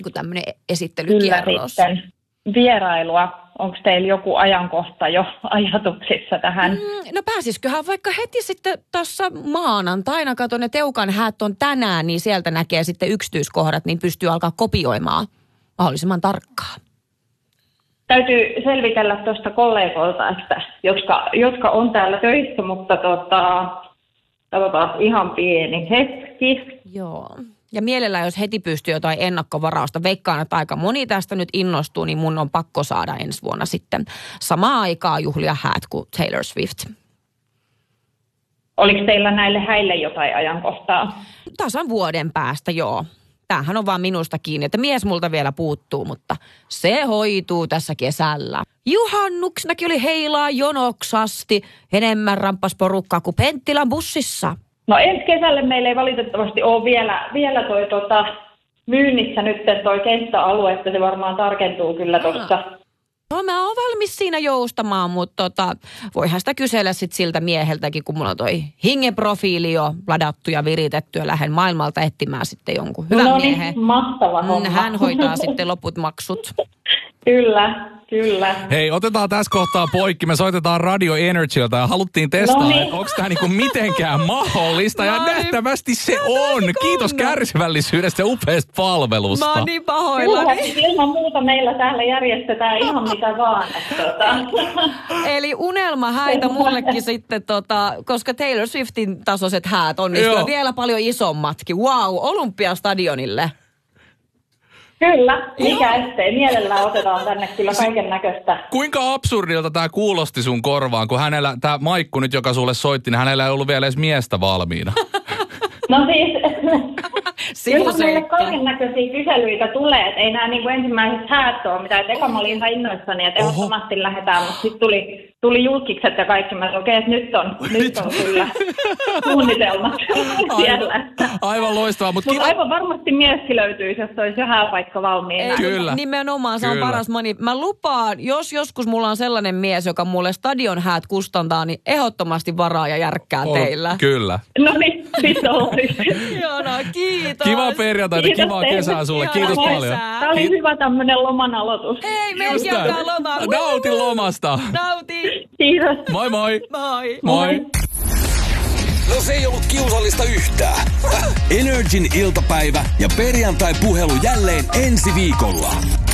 kuin tämmöinen esittelykierros. Kyllä sitten vierailua. Onko teillä joku ajankohta jo ajatuksissa tähän? No pääsisiköhän vaikka heti sitten tuossa maanantaina, katon ne Teukan häät on tänään, niin sieltä näkee sitten yksityiskohdat, niin pystyy alkaa kopioimaan mahdollisimman tarkkaan. Täytyy selvitellä tuosta kollegoilta, että jotka on täällä töissä, mutta katsotaan ihan pieni hetki. Joo. Ja mielellään, jos heti pystyy jotain ennakkovarausta, veikkaan, että aika moni tästä nyt innostuu, niin mun on pakko saada ensi vuonna sitten samaan aikaan juhlia häät kuin Taylor Swift. Oliko teillä näille häille jotain ajankohtaa? Tasan vuoden päästä, joo. Tämähän on vaan minusta kiinni, että mies multa vielä puuttuu, mutta se hoituu tässä kesällä. Juhannuksenakin oli heilaa jonoksasti, enemmän rampas porukkaa kuin Penttilän bussissa. No ensi kesälle meillä ei valitettavasti ole vielä toi myynnissä nyt toi kenttäalue, että se varmaan tarkentuu kyllä tuossa. No mä oon valmis siinä joustamaan, mutta voihan sitä kysellä sit siltä mieheltäkin, kun mulla on toi hingeprofiili jo ladattu ja viritetty ja lähden maailmalta etsimään sitten jonkun hyvän miehen. Mahtava homma. Hän hoitaa sitten loput maksut. Kyllä. Hei, otetaan tässä kohtaa poikki. Me soitetaan Radio Energyltä ja haluttiin testaa, että onko tämä niinku mitenkään mahdollista. Ja nähtävästi se on. Kiitos kärsivällisyydestä ja upeasta palvelusta. Mä oon niin pahoillani. Ilman muuta meillä täällä järjestetään ihan mitä vaan. Eli unelmahäitä mullekin sitten, koska Taylor Swiftin tasoiset häät onnistuivat vielä paljon isommatkin. Wow, Olympiastadionille. Kyllä, mikä ettei. Mielellään otetaan tänne kyllä kaiken näköistä. Kuinka absurdilta tämä kuulosti sun korvaan, kun tämä Maikku nyt, joka sulle soitti, niin hänellä ei ollut vielä edes miestä valmiina? No siis, kyllä meille kaiken näköisiä kyselyitä tulee, että ei nämä niin kuin ensimmäiset häät ole mitään. Eka mä olin ihan innoissani, että ehdottomasti lähdetään, mutta sitten tuli julkikset ja kaikki. Mä sanoin, että nyt on kyllä suunnitelmat siellä. Aivan loistavaa. Mutta aivan varmasti mieskin löytyisi, jos olisi jo hääpaikka valmiina. Kyllä. Nimenomaan, se on paras moni. Mä lupaan, jos joskus mulla on sellainen mies, joka mulle stadion häät kustantaa, niin ehdottomasti varaa ja järkkää teillä. Kyllä. No niin, Ihanaa, kiitos. Kiva perjantaita, kivaa kesää sulle. Kiitos paljon. Tämä oli hyvä tämmöinen loman aloitus. Ei, meidänkin alkaa lomaa. Nauti lomasta. Nauti. Kiitos. Moi moi. Moi. Moi. No se ei ollut kiusallista yhtään. Energin iltapäivä ja perjantai-puhelu jälleen ensi viikolla.